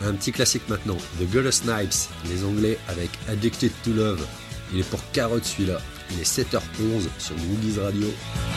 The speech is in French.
Un petit classique maintenant, The Gutter Snipes, les Anglais avec Addicted to Love. Il est pour carotte celui-là. Il est 7h11 sur Woogies Radio.